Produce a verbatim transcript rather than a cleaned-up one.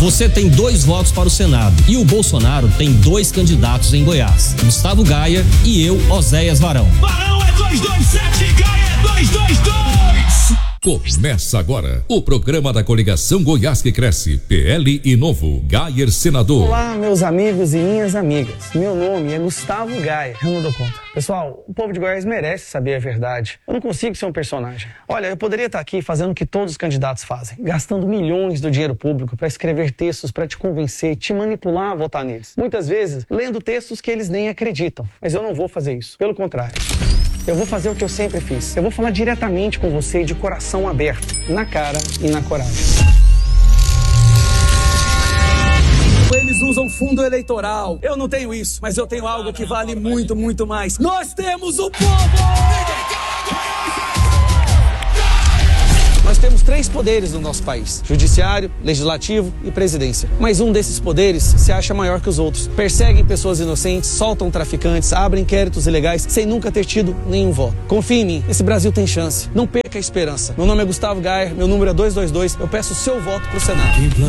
Você tem dois votos para o Senado e o Bolsonaro tem dois candidatos em Goiás, Gustavo Gaia e eu, Oséias Varão. Varão é duzentos e vinte e sete, Gaia é duzentos e vinte e dois. Começa agora o programa da coligação Goiás que Cresce, P L e Novo, Gayer Senador. Olá, meus amigos e minhas amigas. Meu nome é Gustavo Gaia. Eu não dou conta. Pessoal, o povo de Goiás merece saber a verdade. Eu não consigo ser um personagem. Olha, eu poderia estar aqui fazendo o que todos os candidatos fazem, gastando milhões do dinheiro público para escrever textos para te convencer, te manipular a votar neles. Muitas vezes, lendo textos que eles nem acreditam. Mas eu não vou fazer isso. Pelo contrário. Eu vou fazer o que eu sempre fiz. Eu vou falar diretamente com você, de coração aberto, na cara e na coragem. Eles usam fundo eleitoral. Eu não tenho isso, mas eu tenho algo que vale muito, muito mais. Nós temos o povo! Nós temos três poderes no nosso país: judiciário, legislativo e presidência. Mas um desses poderes se acha maior que os outros. Perseguem pessoas inocentes, soltam traficantes, abrem inquéritos ilegais sem nunca ter tido nenhum voto. Confie em mim, esse Brasil tem chance. Não perca a esperança. Meu nome é Gustavo Gaia, meu número é duzentos e vinte e dois. Eu peço o seu voto pro Senado.